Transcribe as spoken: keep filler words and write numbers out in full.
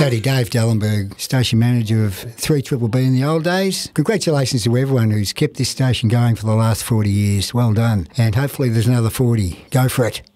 Howdy, Dave Dellenberg, station manager of three B B B in the old days. Congratulations to everyone who's kept this station going for the last forty years. Well done. And hopefully there's another forty. Go for it.